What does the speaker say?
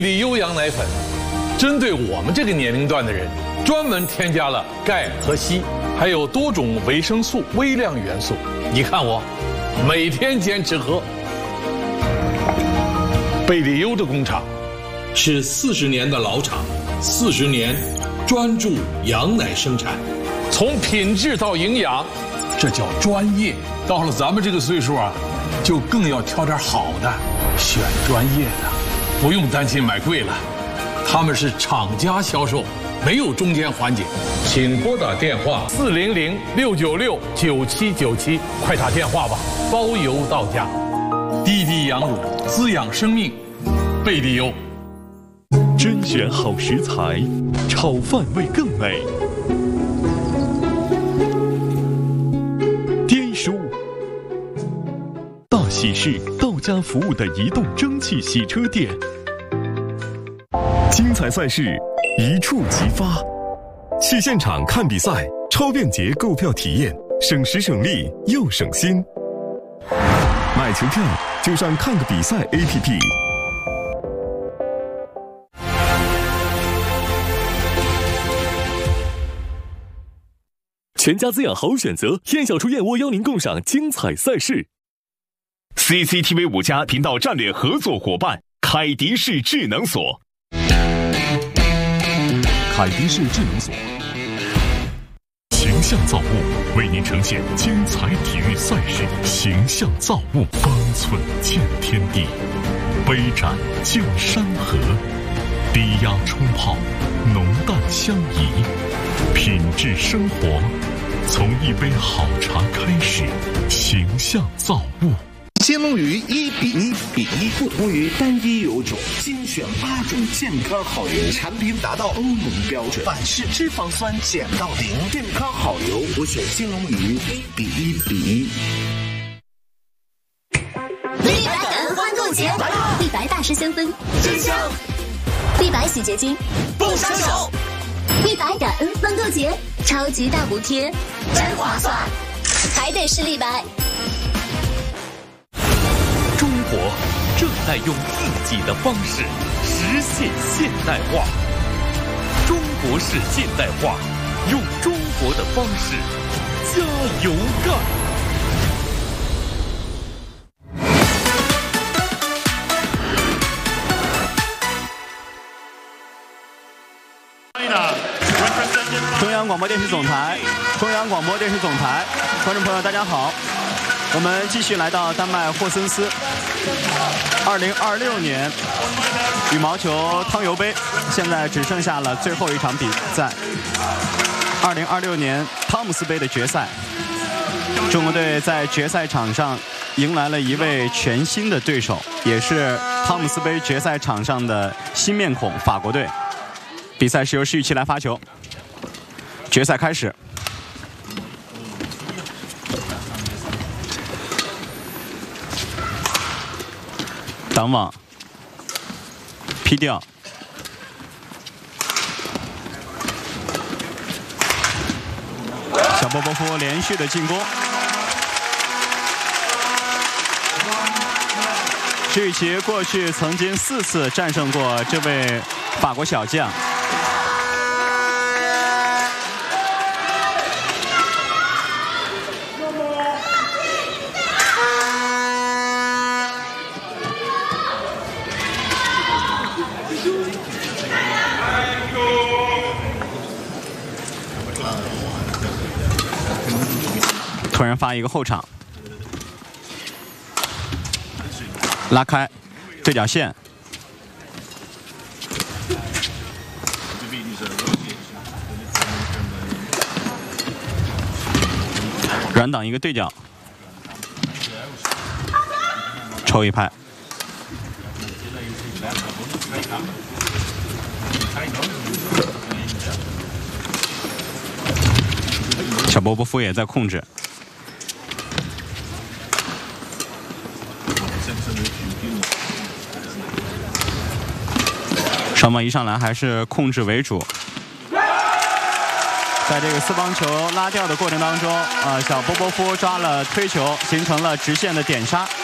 里优羊奶粉针对我们这个年龄段的人，专门添加了钙和硒，还有多种维生素、微量元素。你看我，每天坚持喝。贝里优的工厂是40年的老厂，40年专注羊奶生产，从品质到营养，这叫专业。到了咱们这个岁数啊，就更要挑点好的，选专业的。不用担心买贵了，他们是厂家销售，没有中间环节。请拨打电话400-696-9797，快打电话吧，包邮到家。滴滴羊乳滋养生命，贝里优。 甄选好食材，炒饭味更美。滇叔，大喜事到家服务的移动蒸汽洗车店。精彩赛事一触即发，去现场看比赛，超便捷购票体验，省时省力又省心。买球票就上看个比赛 APP。全家滋养好选择，燕小厨燕窝邀您共赏精彩赛事。CCTV 5家频道战略合作伙伴凯迪仕智能锁。凯迪仕智能锁形象造物为您呈现精彩体育赛事，形象造物，方寸见天地，杯盏见山河，低压冲泡，浓淡相宜，品质生活从一杯好茶开始，形象造物。 金龙鱼1比1比1，不同于单一油种，精选8种健康好油，产品达到欧盟标准，反式脂肪酸减到0，健康好油，我选金龙鱼1比1比 1。立白感恩欢购节，立白大师香氛真香，立白洗洁精不伤手，立白感恩欢购节，超级大补贴，真划算，还得是立白。 中国正在用自己的方式实现现代化，中国式现代化，用中国的方式加油干！ 中央广播电视总台，中央广播电视总台，观众朋友大家好，我们继续来到丹麦霍森斯。2026年羽毛球汤尤杯现在只剩下了最后一场比赛。2026年汤姆斯杯的决赛，中国队在决赛场上迎来了一位全新的对手，也是汤姆斯杯决赛场上的新面孔——法国队。比赛是由施玉琪来发球。决赛开始。挡网，劈掉，小波波夫连续的进攻，施玉琪过去曾经4次战胜过这位法国小将。突然发一个后场，拉开对角线，软挡一个对角，抽一拍。小波波夫也在控制。双方一上来还是控制为主，在这个四方球拉掉的过程当中，小波波夫抓了推球，形成了直线的点杀。